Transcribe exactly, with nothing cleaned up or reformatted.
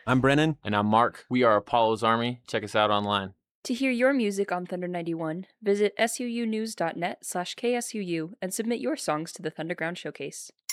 I'm Brennan. And I'm Mark. We are Apollo's Army. Check us out online. To hear your music on Thunder ninety-one, visit suunews.net slash KSUU and submit your songs to the Thunderground Showcase.